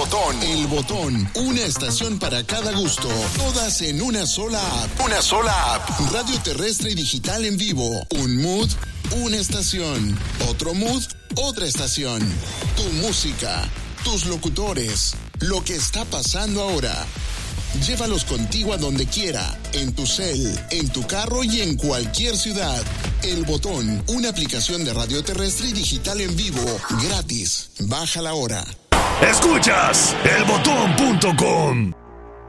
Botón. El Botón. Una estación para cada gusto. Todas en una sola app. Una sola app. Radio terrestre y digital en vivo. Un mood, una estación. Otro mood, otra estación. Tu música, tus locutores, lo que está pasando ahora. Llévalos contigo a donde quiera, en tu cel, en tu carro y en cualquier ciudad. El Botón, una aplicación de radio terrestre y digital en vivo, gratis. Bájala ahora. Escuchas elbotón.com.